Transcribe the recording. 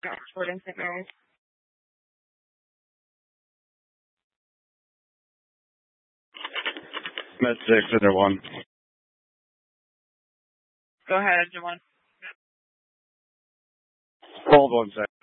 Oxford and St. Mary's. Med 6 under 1. Go ahead, Jawan. Hold 1 second.